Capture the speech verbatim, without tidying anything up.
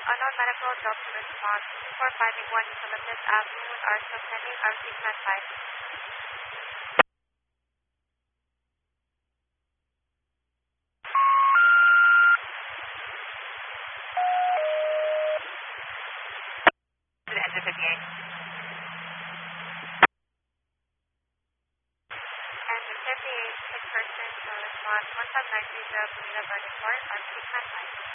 unknown medical job to response. four five eight one Eucalyptus Avenue are still pending our treatment five. To the engine fifty-eight. Engine fifty-eight, six person to response one five nine three zero Bonita Garden Court, our treatment five.